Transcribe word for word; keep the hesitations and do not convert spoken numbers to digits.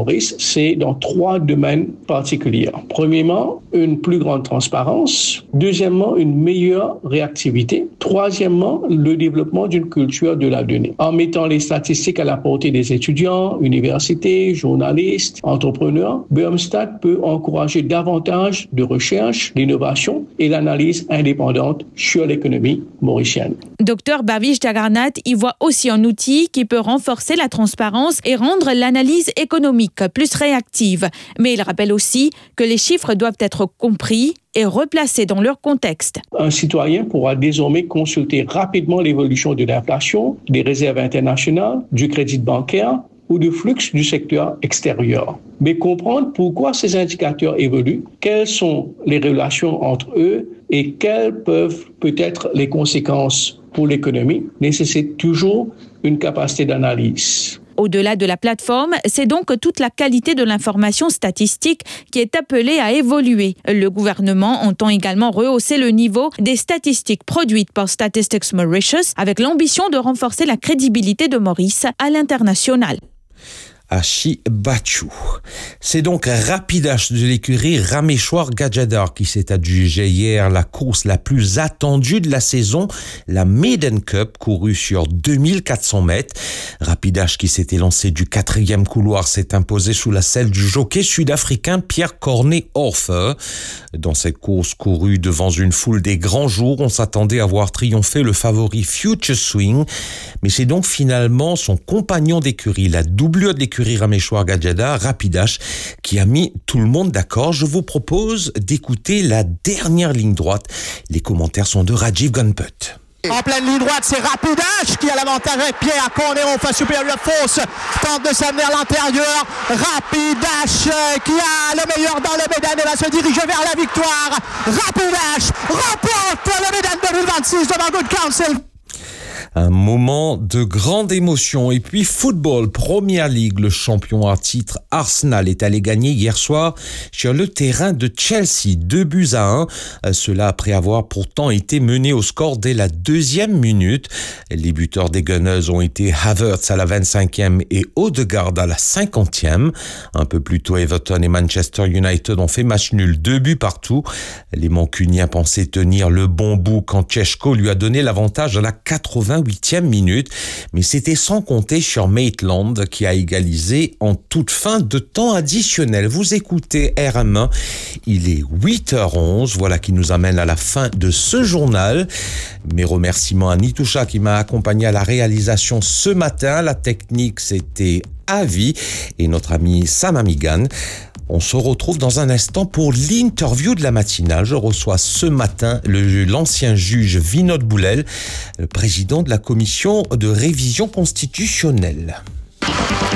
Maurice, c'est dans trois domaines particuliers. Premièrement, une plus grande transparence. Deuxièmement, une meilleure réactivité. Troisièmement, le développement d'une culture de la donnée. En mettant les statistiques à la portée des étudiants, universités, journalistes, entrepreneurs, Bermstat peut encourager davantage de recherche, d'innovation et l'analyse indépendante sur l'économie mauricienne. Docteur Bhavish Jagannath y voit aussi un outil qui peut renforcer la transparence et rendre l'analyse économique plus réactive. Mais il rappelle aussi que les chiffres doivent être compris et replacés dans leur contexte. Un citoyen pourra désormais consulter rapidement l'évolution de l'inflation, des réserves internationales, du crédit bancaire ou du flux du secteur extérieur. Mais comprendre pourquoi ces indicateurs évoluent, quelles sont les relations entre eux et quelles peuvent peut-être les conséquences pour l'économie nécessite toujours une capacité d'analyse. Au-delà de la plateforme, c'est donc toute la qualité de l'information statistique qui est appelée à évoluer. Le gouvernement entend également rehausser le niveau des statistiques produites par Statistics Mauritius avec l'ambition de renforcer la crédibilité de Maurice à l'international. Ashi Bachu. C'est donc Rapidash de l'écurie Rameshwar Gajadhar qui s'est adjugé hier la course la plus attendue de la saison, la Maiden Cup, courue sur deux mille quatre cents mètres. Rapidash, qui s'était lancé du quatrième couloir, s'est imposé sous la selle du jockey sud-africain Pierre Cornet Orfer. Dans cette course courue devant une foule des grands jours, on s'attendait à voir triompher le favori Future Swing, mais c'est donc finalement son compagnon d'écurie, la doublure de l'écurie Rameshwar Gajadhar, Rapidash, qui a mis tout le monde d'accord. Je vous propose d'écouter la dernière ligne droite. Les commentaires sont de Rajiv Gunput. En pleine ligne droite, c'est Rapidash qui a l'avantage avec Pierre Cornet en face supérieure fausse. Tente de s'amener à l'intérieur. Rapidash qui a le meilleur dans le Médan et va se diriger vers la victoire. Rapidash remporte le Médan deux mille vingt-six devant Good Counsel. Un moment de grande émotion. Et puis football, Première Ligue, le champion à titre Arsenal est allé gagner hier soir sur le terrain de Chelsea, deux buts à un. Cela après avoir pourtant été mené au score dès la deuxième minute. Les buteurs des Gunners ont été Havertz à la vingt-cinquième et Odegaard à la cinquantième. Un peu plus tôt, Everton et Manchester United ont fait match nul, deux buts partout. Les Mancuniens pensaient tenir le bon bout quand Tcheshko lui a donné l'avantage à la quatre-vingt-huitième minute, mais c'était sans compter sur Maitland qui a égalisé en toute fin de temps additionnel. Vous écoutez R M un, il est huit heures onze, voilà qui nous amène à la fin de ce journal. Mes remerciements à Nitoucha qui m'a accompagné à la réalisation ce matin. La technique, c'était Avi et notre ami Sam Amigan. On se retrouve dans un instant pour l'interview de la matinale. Je reçois ce matin le, l'ancien juge Vinod Boulel, le président de la commission de révision constitutionnelle.